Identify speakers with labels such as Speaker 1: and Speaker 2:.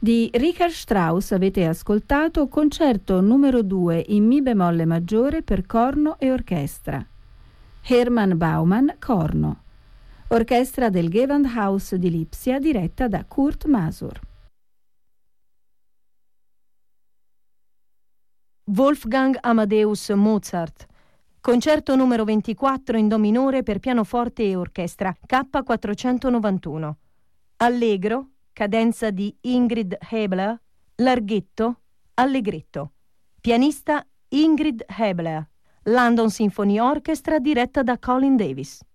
Speaker 1: Di Richard Strauss avete ascoltato Concerto numero 2 in Mi bemolle maggiore per corno e orchestra. Hermann Baumann, corno. Orchestra del Gewandhaus di Lipsia diretta da Kurt Masur.
Speaker 2: Wolfgang Amadeus Mozart. Concerto numero 24 in do minore per pianoforte e orchestra, K491. Allegro, cadenza di Ingrid Hebler, larghetto, allegretto. Pianista Ingrid Hebler. London Symphony Orchestra diretta da Colin Davis.